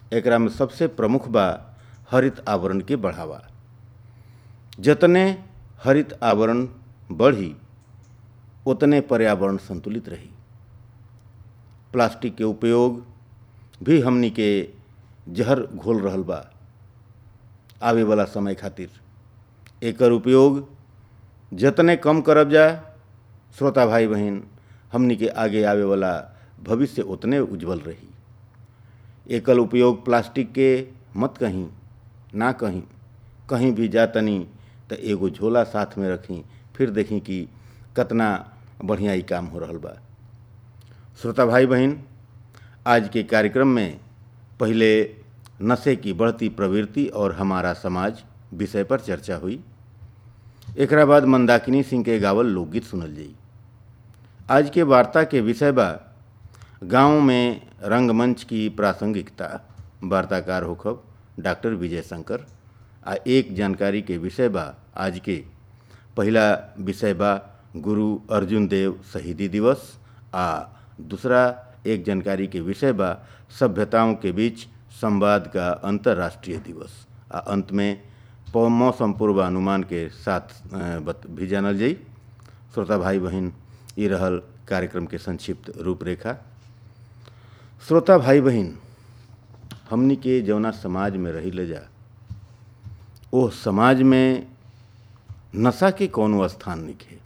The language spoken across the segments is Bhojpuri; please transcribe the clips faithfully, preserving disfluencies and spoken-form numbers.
एकरा में सबसे प्रमुख बा हरित आवरण के बढ़ावा। जतने हरित आवरण बढ़ी उतने पर्यावरण संतुलित रही। प्लास्टिक के उपयोग भी हमनी के जहर घोल रहल बा आवे वाला समय खातिर। एकर उपयोग जतने कम करब जा श्रोता भाई बहन, हमनी के आगे आवे वाला भविष्य उतने उज्जवल रही। एकल उपयोग प्लास्टिक के मत कहीं ना कहीं कहीं भी जातनी तो एगो झोला साथ में रखी, फिर देखी कि कितना बढ़िया ही काम हो रहल बा। श्रोता भाई बहन, आज के कार्यक्रम में पहले नशे की बढ़ती प्रवृत्ति और हमारा समाज विषय पर चर्चा हुई। एकरा बाद मंदाकिनी सिंह के गावल लोकगीत सुनल जाई। आज के वार्ता के विषय बा गांव में रंगमंच की प्रासंगिकता। वार्ताकार होखब डॉक्टर विजय शंकर। आ एक जानकारी के विषय बा आज के पहला विषय बा गुरु अर्जुन देव शहीदी दिवस। आ दूसरा एक जानकारी के विषय बा सभ्यताओं के बीच संवाद का अंतर्राष्ट्रीय दिवस। आ अंत में मौसम पूर्वानुमान के साथ भी जानल जाई। श्रोता भाई बहन, ये रहल कार्यक्रम के संक्षिप्त रूपरेखा। श्रोता भाई बहन, हमनी के जौना समाज में रही ले जा ओ समाज में नशा के कौनो स्थान नहीं है।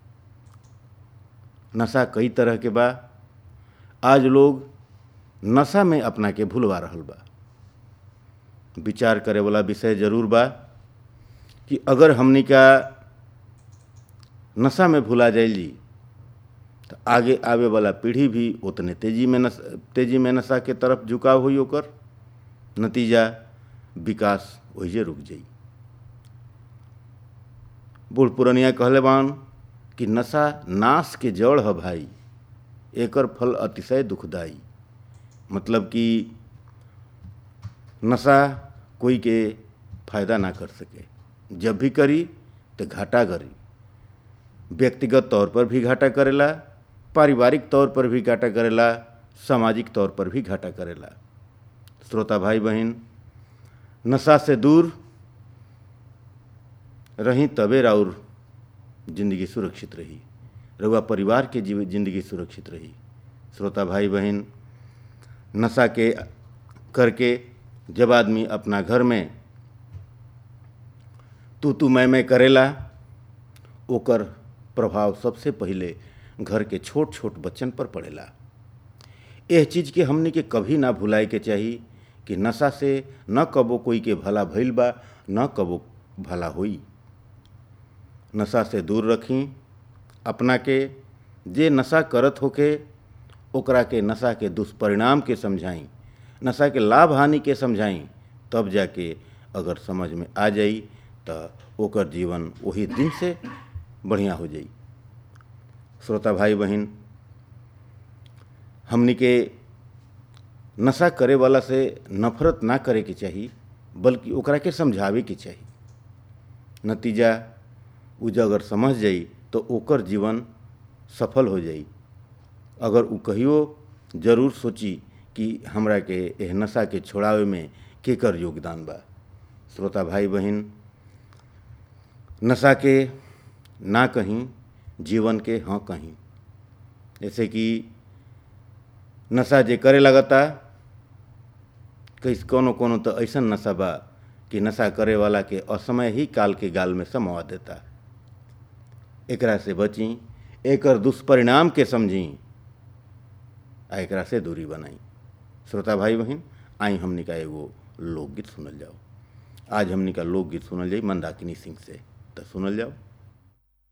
नशा कई तरह के बा। आज लोग नशा में अपना के भूलवा रहल बा। विचार करे वाला विषय जरूर बा कि अगर हमनी का नशा में भुला जाइल जी तो आगे आवे वाला पीढ़ी भी उतने तेजी में नस तेजी में नशा के तरफ झुकाव हुई। ओकर नतीजा विकास वही रुक जाई। बूढ़ पुरनिया कहले बान कि नशा नाश के जड़ है भाई, एकर फल अतिशय दुखदाई। मतलब कि नशा कोई के फायदा ना कर सके, जब भी करी तो घाटा करी। व्यक्तिगत तौर पर भी घाटा करेला, पारिवारिक तौर पर भी घाटा करेला, सामाजिक तौर पर भी घाटा करेला। श्रोता भाई बहन, नशा से दूर रही तबे राउर जिंदगी सुरक्षित रही, रउआ परिवार के जीव जिंदगी सुरक्षित रही। श्रोता भाई बहन, नशा के करके जब आदमी अपना घर में तू तू मैं मैं करेला, ओकर प्रभाव सबसे पहले घर के छोट छोट बच्चन पर पड़ेला। यह चीज़ के हमने के कभी ना भुलाए के चाहिए कि नशा से न कबो कोई के भला भइल बा, न कबो भला हुई। नशा से दूर रखी अपना के। जे नशा करत होके ओकरा के नशा के दुष्परिणाम के समझाई, नशा के लाभ हानि के समझाई, तब जाके अगर समझ में आ जाई तो ओकर जीवन वही दिन से बढ़िया हो जाई। श्रोता भाई बहन, हमनी के नशा करे वाला से नफरत ना करे के चाहिए, बल्कि ओकरा के समझावे के चाहिए। नतीजा उ अगर समझ जाई तो ओकर जीवन सफल हो जाई। अगर उ कहियो जरूर सोची कि हमरा के एह नशा के छोड़ावे में केकर योगदान बा। श्रोता भाई बहन, नशा के ना कहीं, जीवन के हाँ कहीं। जैसे कि नशा जे करे लगता, कहीं कोनो कोनो तो ऐसा नशा बा कि नशा करे वाला के असमय ही काल के गाल में समवा देता। एकरा से बची, एकर दुष्परिणाम के समझी, आ एकरा से दूरी बनाई। श्रोता भाई बहन, आई हमनी का एगो लोकगीत सुनल जाओ। आज हमनी का लोकगीत सुनल जाई मंदाकिनी सिंह से, तो सुनल जाओ।